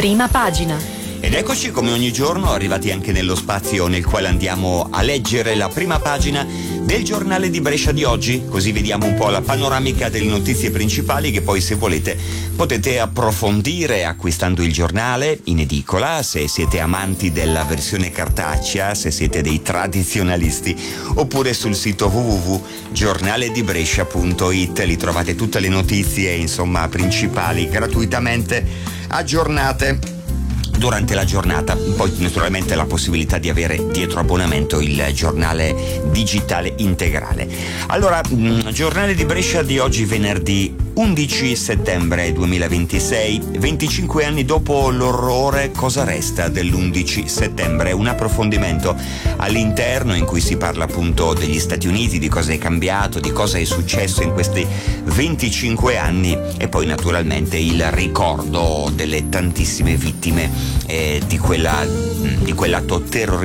Prima pagina. Ed eccoci come ogni giorno arrivati anche nello spazio nel quale andiamo a leggere la prima pagina del giornale di Brescia di oggi, così vediamo un po' la panoramica delle notizie principali che poi, se volete, potete approfondire acquistando il giornale in edicola, se siete amanti della versione cartacea, se siete dei tradizionalisti, oppure sul sito www.giornaledibrescia.it. Lì trovate tutte le notizie, insomma, principali gratuitamente aggiornate durante la giornata. Poi naturalmente la possibilità di avere dietro abbonamento il giornale digitale integrale. Allora, giornale di Brescia di oggi, venerdì 11 settembre 2026, 25 anni dopo l'orrore, cosa resta dell'11 settembre? Un approfondimento all'interno in cui si parla appunto degli Stati Uniti, di cosa è cambiato, di cosa è successo in questi 25 anni e poi naturalmente il ricordo delle tantissime vittime di quell'atto terroristico